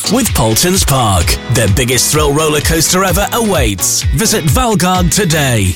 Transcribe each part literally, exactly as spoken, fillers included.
with Paultons Park. Their biggest thrill roller coaster ever awaits. Visit Valgard today.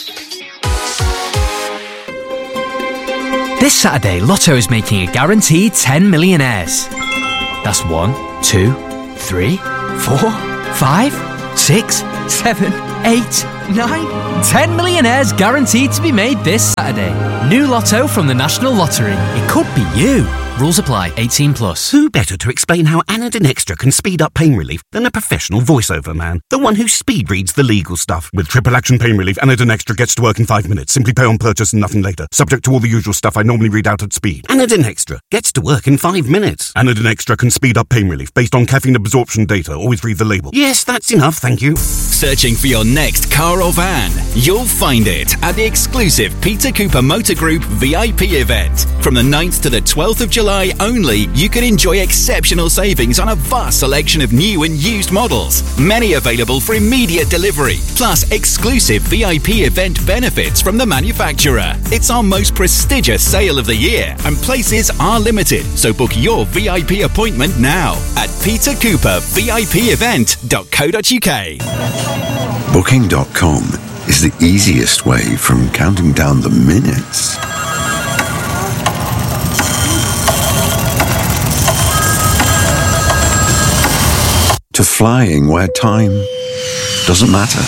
This Saturday, Lotto is making a guaranteed ten millionaires. That's one, two, three, four, five, six, seven, eight, nine, ten millionaires guaranteed to be made this Saturday. New Lotto from the National Lottery. It could be you. Rules apply. eighteen plus. Who better to explain how Anadin Extra can speed up pain relief than a professional voiceover man? The one who speed reads the legal stuff. With triple action pain relief, Anadin Extra gets to work in five minutes. Simply pay on purchase and nothing later. Subject to all the usual stuff I normally read out at speed. Anadin Extra gets to work in five minutes. Anadin Extra can speed up pain relief based on caffeine absorption data. Always read the label. Yes, that's enough, thank you. Searching for your next car or van? You'll find it at the exclusive Peter Cooper Motor Group V I P event. From the ninth to the twelfth of July only, you can enjoy exceptional savings on a vast selection of new and used models. Many available for immediate delivery, plus exclusive V I P event benefits from the manufacturer. It's our most prestigious sale of the year, and places are limited, so book your V I P appointment now at peter cooper v i p event dot co dot u k. Booking dot com is the easiest way from counting down the minutes to flying where time doesn't matter.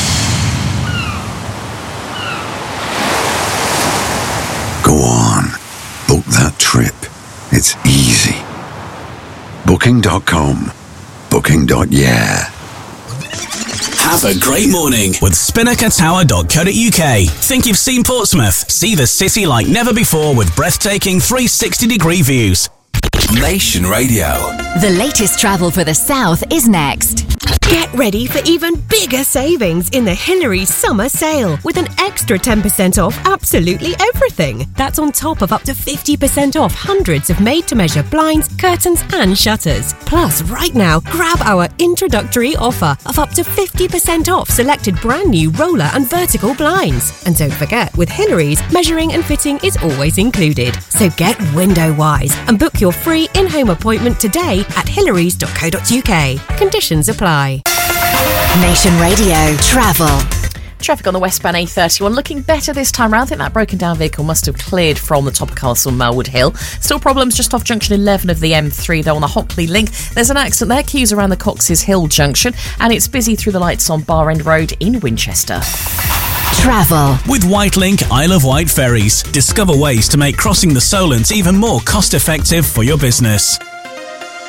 Go on, book that trip. It's easy. Booking dot com. Booking. Yeah. Have a great morning with spinnaker tower dot co dot u k. Think you've seen Portsmouth? See the city like never before with breathtaking three sixty degree views. Nation Radio. The latest travel for the South is next. Get ready for even bigger savings in the Hillary Summer Sale with an extra ten percent off absolutely everything. That's on top of up to fifty percent off hundreds of made-to-measure blinds, curtains and shutters. Plus, right now, grab our introductory offer of up to fifty percent off selected brand new roller and vertical blinds. And don't forget, with Hillary's, measuring and fitting is always included. So get window-wise and book your free in-home appointment today at hillarys dot co dot u k. Conditions apply. Nation Radio Travel. Traffic on the westbound A thirty-one looking better this time round. I think that broken down vehicle must have cleared from the top of Castle Melwood Hill. Still problems just off junction eleven of the M three, though, on the Hockley link. There's an accident there, queues around the Cox's Hill junction, and it's busy through the lights on Bar End Road in Winchester. Travel. With Whitelink Isle of Wight ferries, discover ways to make crossing the Solent even more cost effective for your business.